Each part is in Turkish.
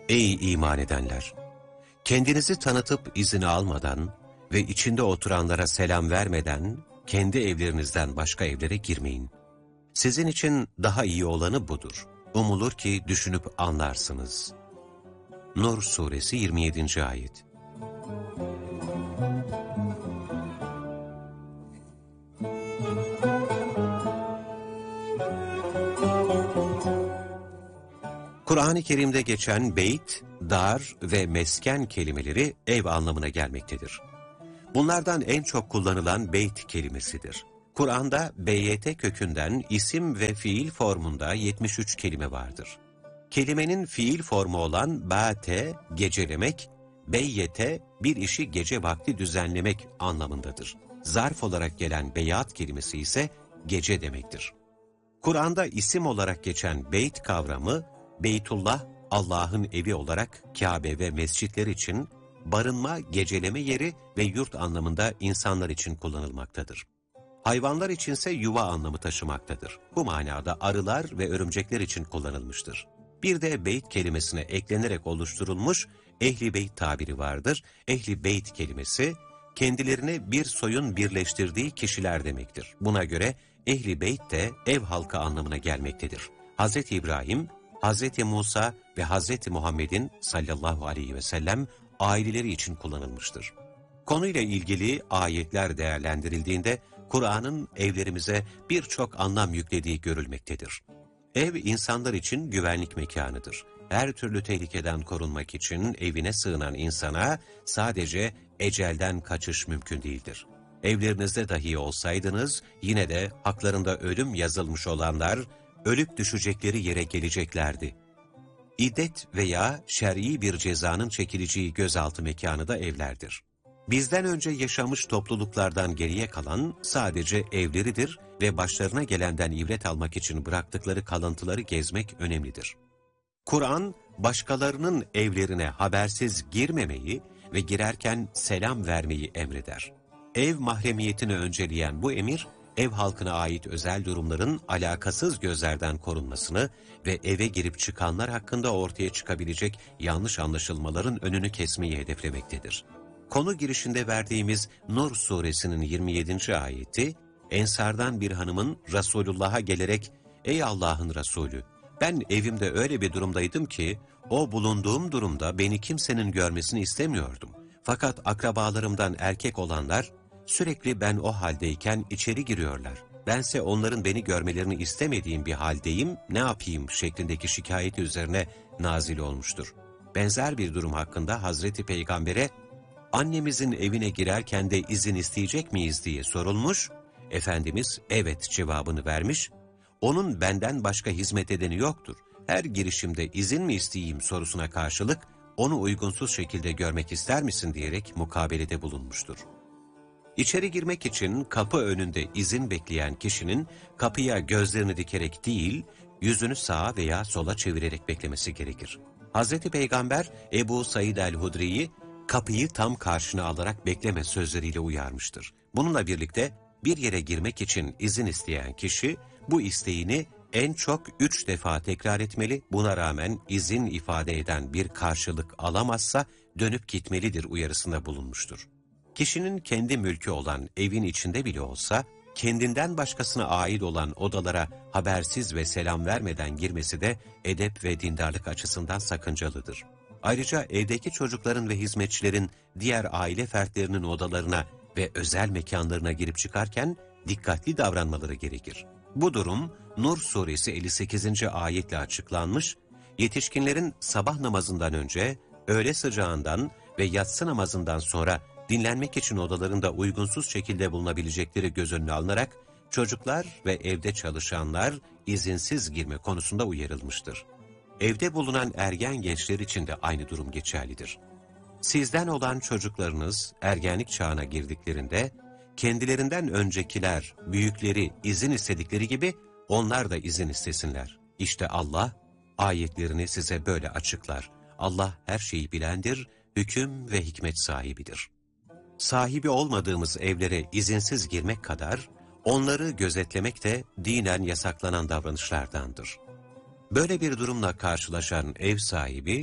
Ey iman edenler! Kendinizi tanıtıp izin almadan ve içinde oturanlara selam vermeden kendi evlerinizden başka evlere girmeyin. Sizin için daha iyi olanı budur. Umulur ki düşünüp anlarsınız. Nur Suresi 27. Ayet. Kur'an-ı Kerim'de geçen beyt, dar ve mesken kelimeleri ev anlamına gelmektedir. Bunlardan en çok kullanılan beyt kelimesidir. Kur'an'da beyt kökünden isim ve fiil formunda 73 kelime vardır. Kelimenin fiil formu olan bate, gecelemek, beyyete, bir işi gece vakti düzenlemek anlamındadır. Zarf olarak gelen beyat kelimesi ise gece demektir. Kur'an'da isim olarak geçen beyt kavramı, Beytullah, Allah'ın evi olarak Kabe ve mescitler için barınma, geceleme yeri ve yurt anlamında insanlar için kullanılmaktadır. Hayvanlar içinse yuva anlamı taşımaktadır. Bu manada arılar ve örümcekler için kullanılmıştır. Bir de beyt kelimesine eklenerek oluşturulmuş ehli beyt tabiri vardır. Ehli beyt kelimesi kendilerini bir soyun birleştirdiği kişiler demektir. Buna göre ehli beyt de ev halkı anlamına gelmektedir. Hz. İbrahim, Hz. Musa ve Hz. Muhammed'in sallallahu aleyhi ve sellem aileleri için kullanılmıştır. Konuyla ilgili ayetler değerlendirildiğinde Kur'an'ın evlerimize birçok anlam yüklediği görülmektedir. Ev insanlar için güvenlik mekanıdır. Her türlü tehlikeden korunmak için evine sığınan insana sadece ecelden kaçış mümkün değildir. Evlerinizde dahi olsaydınız yine de haklarında ölüm yazılmış olanlar ölüp düşecekleri yere geleceklerdi. İddet veya şer'i bir cezanın çekileceği gözaltı mekanı da evlerdir. Bizden önce yaşamış topluluklardan geriye kalan sadece evleridir ve başlarına gelenden ibret almak için bıraktıkları kalıntıları gezmek önemlidir. Kur'an, başkalarının evlerine habersiz girmemeyi ve girerken selam vermeyi emreder. Ev mahremiyetini önceleyen bu emir, ev halkına ait özel durumların alakasız gözlerden korunmasını ve eve girip çıkanlar hakkında ortaya çıkabilecek yanlış anlaşılmaların önünü kesmeyi hedeflemektedir. Konu girişinde verdiğimiz Nur suresinin 27. ayeti, Ensardan bir hanımın Resulullah'a gelerek, "Ey Allah'ın Resulü, ben evimde öyle bir durumdaydım ki, o bulunduğum durumda beni kimsenin görmesini istemiyordum. Fakat akrabalarımdan erkek olanlar, sürekli ben o haldeyken içeri giriyorlar. Bense onların beni görmelerini istemediğim bir haldeyim, ne yapayım?" şeklindeki şikayeti üzerine nazil olmuştur. Benzer bir durum hakkında Hazreti Peygamber'e, "Annemizin evine girerken de izin isteyecek miyiz?" diye sorulmuş, Efendimiz evet cevabını vermiş, "Onun benden başka hizmet edeni yoktur. Her girişimde izin mi isteyeyim?" sorusuna karşılık, "Onu uygunsuz şekilde görmek ister misin?" diyerek mukabelede bulunmuştur. İçeri girmek için kapı önünde izin bekleyen kişinin kapıya gözlerini dikerek değil, yüzünü sağa veya sola çevirerek beklemesi gerekir. Hazreti Peygamber Ebu Said el-Hudri'yi kapıyı tam karşına alarak bekleme sözleriyle uyarmıştır. Bununla birlikte bir yere girmek için izin isteyen kişi bu isteğini en çok 3 defa tekrar etmeli, buna rağmen izin ifade eden bir karşılık alamazsa dönüp gitmelidir uyarısında bulunmuştur. Kişinin kendi mülkü olan evin içinde bile olsa, kendinden başkasına ait olan odalara habersiz ve selam vermeden girmesi de edep ve dindarlık açısından sakıncalıdır. Ayrıca evdeki çocukların ve hizmetçilerin diğer aile fertlerinin odalarına ve özel mekanlarına girip çıkarken dikkatli davranmaları gerekir. Bu durum Nur suresi 58. ayetle açıklanmış, yetişkinlerin sabah namazından önce, öğle sıcağından ve yatsı namazından sonra dinlenmek için odalarında uygunsuz şekilde bulunabilecekleri göz önüne alınarak çocuklar ve evde çalışanlar izinsiz girme konusunda uyarılmıştır. Evde bulunan ergen gençler için de aynı durum geçerlidir. Sizden olan çocuklarınız ergenlik çağına girdiklerinde kendilerinden öncekiler, büyükleri izin istedikleri gibi onlar da izin istesinler. İşte Allah ayetlerini size böyle açıklar. Allah her şeyi bilendir, hüküm ve hikmet sahibidir. Sahibi olmadığımız evlere izinsiz girmek kadar onları gözetlemek de dinen yasaklanan davranışlardandır. Böyle bir durumla karşılaşan ev sahibi,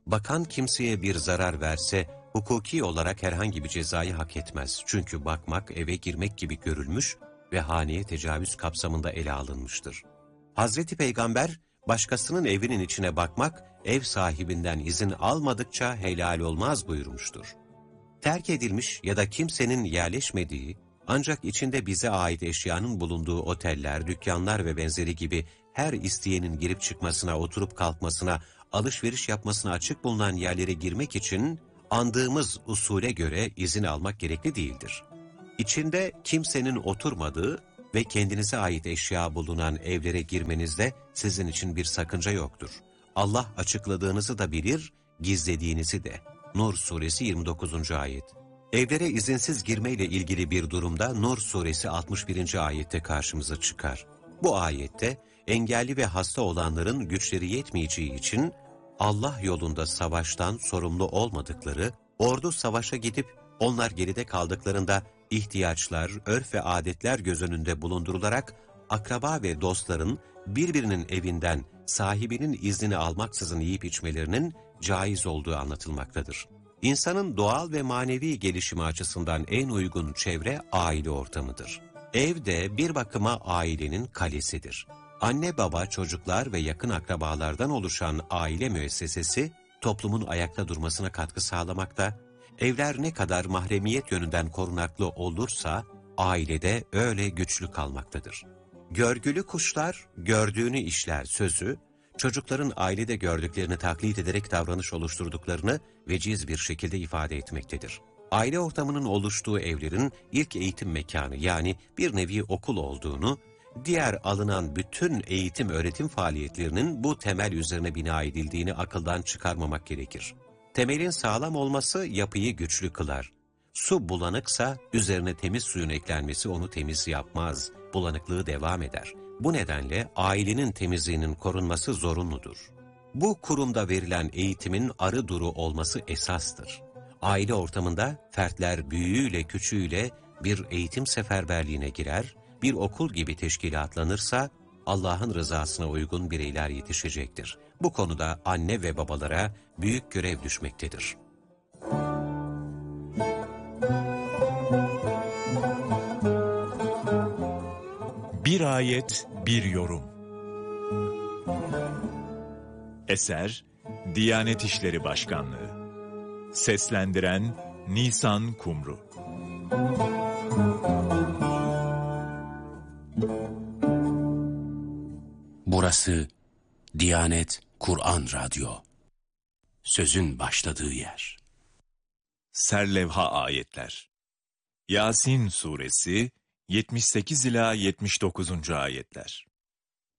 Bakan kimseye bir zarar verse, hukuki olarak herhangi bir cezayı hak etmez. Çünkü bakmak, eve girmek gibi görülmüş ve haneye tecavüz kapsamında ele alınmıştır. Hazreti Peygamber, başkasının evinin içine bakmak, ev sahibinden izin almadıkça helal olmaz buyurmuştur. Terk edilmiş ya da kimsenin yerleşmediği, ancak içinde bize ait eşyanın bulunduğu oteller, dükkanlar ve benzeri gibi her isteyenin girip çıkmasına, oturup kalkmasına, alışveriş yapmasına açık bulunan yerlere girmek için andığımız usule göre izin almak gerekli değildir. İçinde kimsenin oturmadığı ve kendinize ait eşya bulunan evlere girmenizde sizin için bir sakınca yoktur. Allah açıkladığınızı da bilir, gizlediğinizi de. Nur suresi 29. ayet. Evlere izinsiz girmeyle ilgili bir durumda Nur suresi 61. ayette karşımıza çıkar. Bu ayette engelli ve hasta olanların güçleri yetmeyeceği için Allah yolunda savaştan sorumlu olmadıkları, ordu savaşa gidip onlar geride kaldıklarında ihtiyaçlar, örf ve adetler göz önünde bulundurularak akraba ve dostların birbirinin evinden sahibinin iznini almaksızın yiyip içmelerinin caiz olduğu anlatılmaktadır. İnsanın doğal ve manevi gelişimi açısından en uygun çevre aile ortamıdır. Ev de bir bakıma ailenin kalesidir. Anne baba, çocuklar ve yakın akrabalardan oluşan aile müessesesi toplumun ayakta durmasına katkı sağlamakta, evler ne kadar mahremiyet yönünden korunaklı olursa ailede öyle güçlü kalmaktadır. Görgülü kuşlar gördüğünü işler sözü, çocukların ailede gördüklerini taklit ederek davranış oluşturduklarını veciz bir şekilde ifade etmektedir. Aile ortamının oluştuğu evlerin ilk eğitim mekanı yani bir nevi okul olduğunu, diğer alınan bütün eğitim öğretim faaliyetlerinin bu temel üzerine bina edildiğini akıldan çıkarmamak gerekir. Temelin sağlam olması yapıyı güçlü kılar. Su bulanıksa üzerine temiz suyun eklenmesi onu temiz yapmaz, bulanıklığı devam eder. Bu nedenle ailenin temizliğinin korunması zorunludur. Bu kurumda verilen eğitimin arı duru olması esastır. Aile ortamında fertler büyüğüyle küçüğüyle bir eğitim seferberliğine girer, bir okul gibi teşkilatlanırsa Allah'ın rızasına uygun bireyler yetişecektir. Bu konuda anne ve babalara büyük görev düşmektedir. Bir ayet, bir yorum. Eser, Diyanet İşleri Başkanlığı. Seslendiren Nisan Kumru. Burası Diyanet Kur'an Radyo. Sözün başladığı yer. Serlevha ayetler. Yasin suresi 78 ila 79. ayetler.